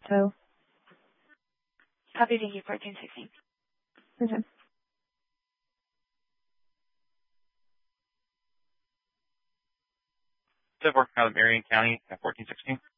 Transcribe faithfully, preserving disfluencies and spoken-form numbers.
So. Copy, thank you, fourteen sixteen. Okay. So working out of Marion County at fourteen sixteen.